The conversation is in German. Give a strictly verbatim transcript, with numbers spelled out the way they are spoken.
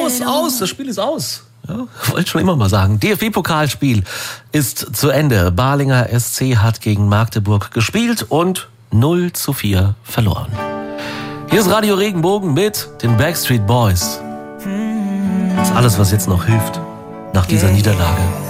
aus, aus, das Spiel ist aus. Ja, wollte schon immer mal sagen. D F B-Pokalspiel ist zu Ende. Balinger S C hat gegen Magdeburg gespielt und null zu vier verloren. Hier ist Radio Regenbogen mit den Backstreet Boys. Das ist alles, was jetzt noch hilft nach dieser Niederlage.